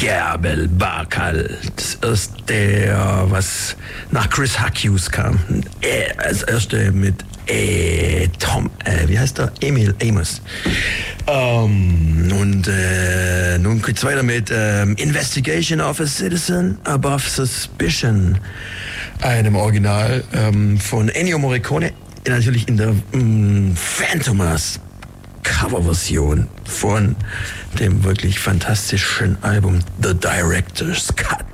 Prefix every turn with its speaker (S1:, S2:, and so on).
S1: Gerbel Barkal. Das erste, was nach Chris Hughes kam. Als erste mit wie heißt der? Emil Amos. Nun geht's weiter mit Investigation of a Citizen Above Suspicion. Einem Original von Ennio Morricone. Natürlich in der Phantomas Coverversion von dem wirklich fantastischen Album The Director's Cut.